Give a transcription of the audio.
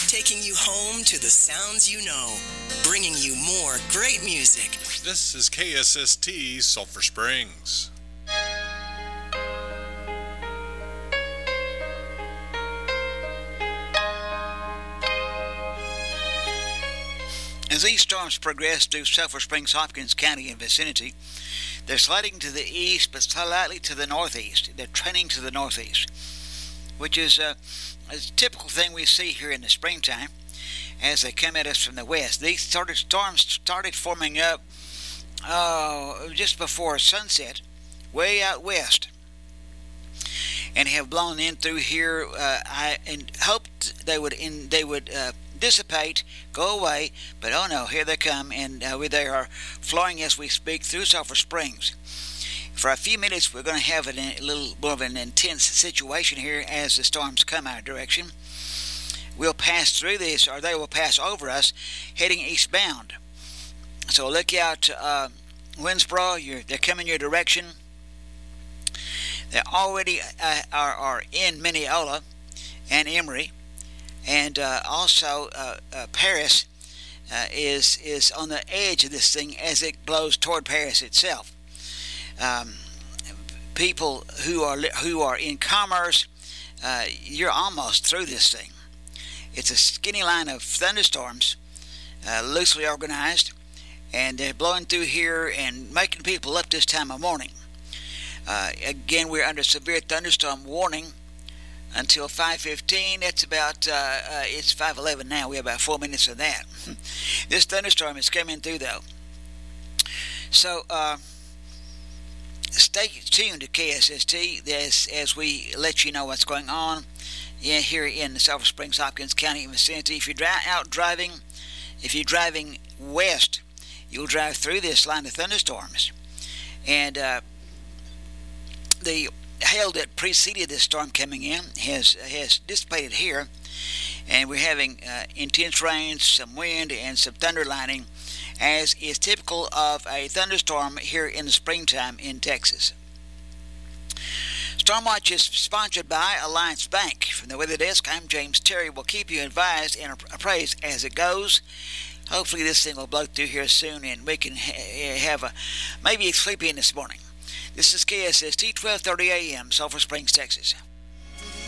taking you home to the sounds you know, bringing you more great music. This is KSST Sulphur Springs. As these storms progress through Sulphur Springs, Hopkins County and vicinity, they're sliding to the east, but slightly to the northeast. They're trending to the northeast, which is a typical thing we see here in the springtime as they come at us from the west. These storms started forming up just before sunset, way out west, and have blown in through here. I hoped they would dissipate, go away, but oh no, here they come, and they are flowing as we speak through Sulphur Springs. For a few minutes, we're going to have a little more of an intense situation here as the storms come our direction. We'll pass through this, or they will pass over us, heading eastbound. So look out, Winnsboro, they're coming your direction. They already are in Mineola and Emory. And also, Paris is on the edge of this thing as it blows toward Paris itself. People who are in commerce, you're almost through this thing. It's a skinny line of thunderstorms, loosely organized, and they're blowing through here and making people up this time of morning. Again, we're under severe thunderstorm warning until 5:15. That's about, it's 5:11 now. We have about 4 minutes of that. This thunderstorm is coming through, though. So, stay tuned to KSST as we let you know what's going on here in the Sulphur Springs, Hopkins County vicinity. If you're driving west, you'll drive through this line of thunderstorms. And the hail that preceded this storm coming in has dissipated here, and we're having intense rains, some wind, and some thunder lining, as is typical of a thunderstorm here in the springtime in Texas. Stormwatch is sponsored by Alliance Bank. From the Weather Desk, I'm James Terry. We'll keep you advised and appraised as it goes. Hopefully this thing will blow through here soon, and we can have maybe a sleep in this morning. This is KSST 1230 AM, Sulphur Springs, Texas.